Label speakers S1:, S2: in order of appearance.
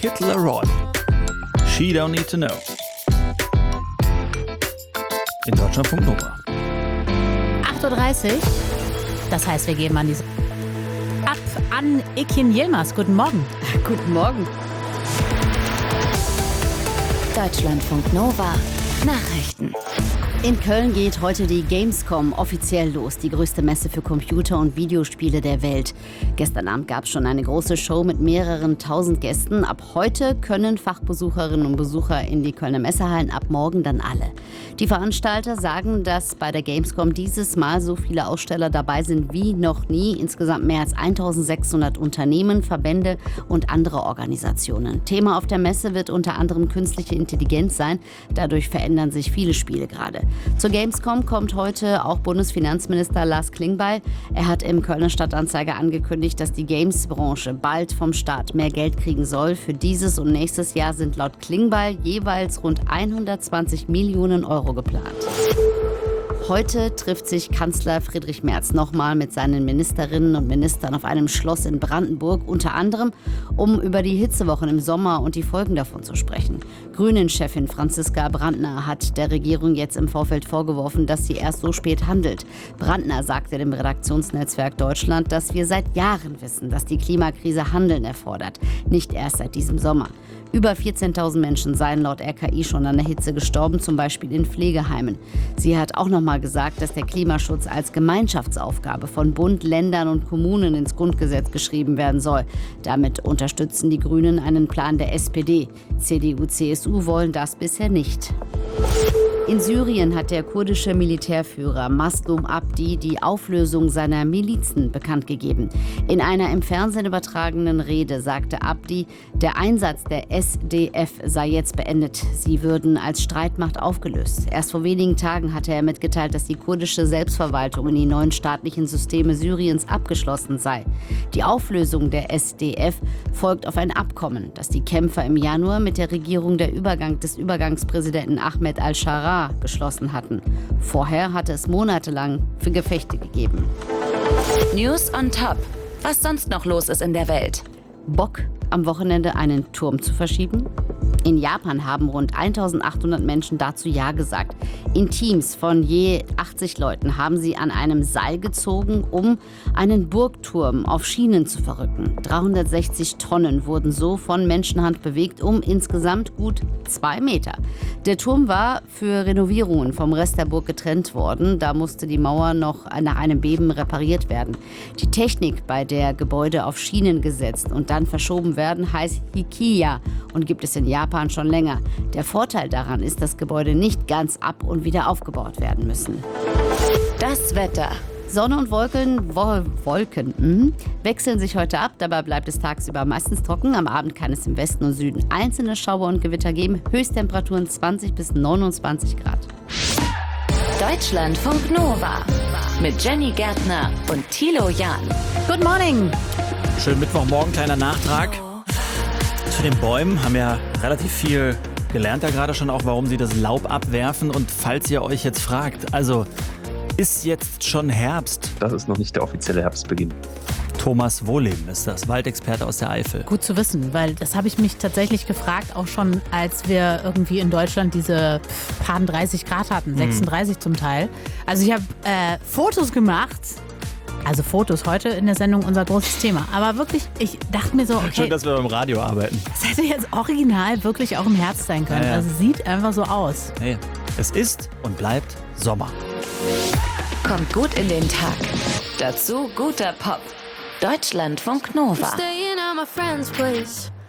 S1: Kid Laroi. She Don't Need to Know. In Deutschlandfunk Nova.
S2: 8.30 Uhr. Das heißt, wir geben ab an Ekin Yilmaz. Guten Morgen.
S3: Guten Morgen. Deutschlandfunk Nova. Nachrichten. In Köln geht heute die Gamescom offiziell los, die größte Messe für Computer- und Videospiele der Welt. Gestern Abend gab es schon eine große Show mit mehreren tausend Gästen. Ab heute können Fachbesucherinnen und Besucher in die Kölner Messehallen, ab morgen dann alle. Die Veranstalter sagen, dass bei der Gamescom dieses Mal so viele Aussteller dabei sind wie noch nie. Insgesamt mehr als 1600 Unternehmen, Verbände und andere Organisationen. Thema auf der Messe wird unter anderem künstliche Intelligenz sein. Dadurch verändern sich viele Spiele gerade. Zur Gamescom kommt heute auch Bundesfinanzminister Lars Klingbeil. Er hat im Kölner Stadtanzeiger angekündigt, dass die Games-Branche bald vom Staat mehr Geld kriegen soll. Für dieses und nächstes Jahr sind laut Klingbeil jeweils rund 120 Millionen Euro geplant. Heute trifft sich Kanzler Friedrich Merz nochmal mit seinen Ministerinnen und Ministern auf einem Schloss in Brandenburg, unter anderem, um über die Hitzewochen im Sommer und die Folgen davon zu sprechen. Grünen-Chefin Franziska Brandner hat der Regierung jetzt im Vorfeld vorgeworfen, dass sie erst so spät handelt. Brandner sagte dem Redaktionsnetzwerk Deutschland, dass wir seit Jahren wissen, dass die Klimakrise Handeln erfordert, nicht erst seit diesem Sommer. Über 14.000 Menschen seien laut RKI schon an der Hitze gestorben, zum Beispiel in Pflegeheimen. Sie hat auch noch mal gesagt, dass der Klimaschutz als Gemeinschaftsaufgabe von Bund, Ländern und Kommunen ins Grundgesetz geschrieben werden soll. Damit unterstützen die Grünen einen Plan der SPD. CDU, CSU wollen das bisher nicht. In Syrien hat der kurdische Militärführer Maslum Abdi die Auflösung seiner Milizen bekannt gegeben. In einer im Fernsehen übertragenen Rede sagte Abdi, der Einsatz der SDF sei jetzt beendet. Sie würden als Streitmacht aufgelöst. Erst vor wenigen Tagen hatte er mitgeteilt, dass die kurdische Selbstverwaltung in die neuen staatlichen Systeme Syriens abgeschlossen sei. Die Auflösung der SDF folgt auf ein Abkommen, das die Kämpfer im Januar mit der Regierung des Übergangspräsidenten Ahmed al-Sharaa geschlossen hatten. Vorher hatte es monatelang für Gefechte gegeben.
S4: News on Top. Was sonst noch los ist in der Welt?
S3: Bock, am Wochenende einen Turm zu verschieben? In Japan haben rund 1800 Menschen dazu Ja gesagt. In Teams von je 80 Leuten haben sie an einem Seil gezogen, um einen Burgturm auf Schienen zu verrücken. 360 Tonnen wurden so von Menschenhand bewegt, um insgesamt gut 2 Meter. Der Turm war für Renovierungen vom Rest der Burg getrennt worden. Da musste die Mauer noch nach einem Beben repariert werden. Die Technik, bei der Gebäude auf Schienen gesetzt und dann verschoben werden, heißt Hikiya und gibt es in Japan schon länger. Der Vorteil daran ist, dass Gebäude nicht ganz ab- und wieder aufgebaut werden müssen.
S4: Das Wetter.
S3: Sonne und Wolken wechseln sich heute ab. Dabei bleibt es tagsüber meistens trocken. Am Abend kann es im Westen und Süden einzelne Schauer und Gewitter geben. Höchsttemperaturen 20 bis 29 Grad.
S4: Deutschlandfunk Nova. Mit Jenny Gärtner und Thilo Jahn.
S2: Good morning.
S1: Schönen Mittwochmorgen, kleiner Nachtrag. Zu den Bäumen haben ja relativ viel gelernt da gerade schon auch, warum sie das Laub abwerfen. Und falls ihr euch jetzt fragt, also ist jetzt schon Herbst?
S5: Das ist noch nicht der offizielle Herbstbeginn.
S1: Thomas Wohleben ist das, Waldexperte aus der Eifel.
S2: Gut zu wissen, weil das habe ich mich tatsächlich gefragt, auch schon als wir irgendwie in Deutschland diese paar 30 Grad hatten, 36 zum Teil. Also ich habe Fotos gemacht. Also Fotos heute in der Sendung unser großes Thema. Aber wirklich, ich dachte mir so, okay.
S1: Schön, dass wir beim Radio arbeiten.
S2: Das hätte jetzt original wirklich auch im Herbst sein können.
S1: Ja.
S2: Also sieht einfach so aus.
S1: Hey, es ist und bleibt Sommer.
S4: Kommt gut in den Tag. Dazu guter Pop. Deutschlandfunk Nova.
S6: Staying at my friend's place.